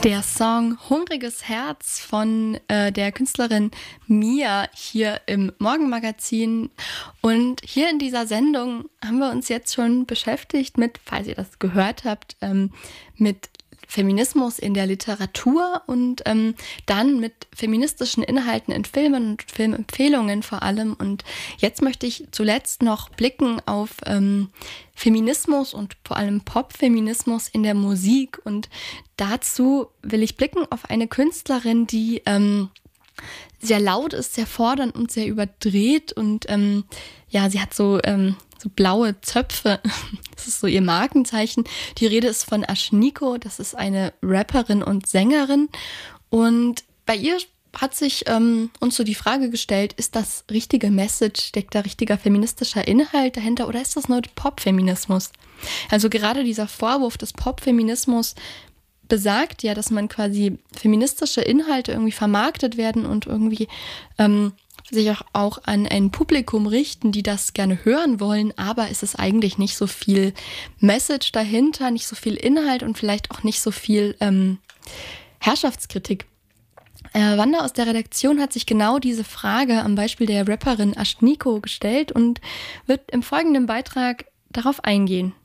Der Song „Hungriges Herz“ von, der Künstlerin Mia hier im Morgenmagazin. Und hier in dieser Sendung haben wir uns jetzt schon beschäftigt mit, falls ihr das gehört habt, mit Feminismus in der Literatur und, dann mit feministischen Inhalten in Filmen und Filmempfehlungen vor allem. Und jetzt möchte ich zuletzt noch blicken auf, Feminismus und vor allem Popfeminismus in der Musik. Und dazu will ich blicken auf eine Künstlerin, die, sehr laut ist, sehr fordernd und sehr überdreht und, ja, sie hat so blaue Zöpfe. Das ist so ihr Markenzeichen. Die Rede ist von Ashnikko. Das ist eine Rapperin und Sängerin. Und bei ihr hat sich uns so die Frage gestellt, ist das richtige Message, steckt da richtiger feministischer Inhalt dahinter oder ist das nur Popfeminismus? Also gerade dieser Vorwurf des Popfeminismus besagt ja, dass man quasi feministische Inhalte irgendwie vermarktet werden und irgendwie sich auch an ein Publikum richten, die das gerne hören wollen, aber es ist eigentlich nicht so viel Message dahinter, nicht so viel Inhalt und vielleicht auch nicht so viel Herrschaftskritik. Wanda aus der Redaktion hat sich genau diese Frage am Beispiel der Rapperin Ashnikko gestellt und wird im folgenden Beitrag darauf eingehen.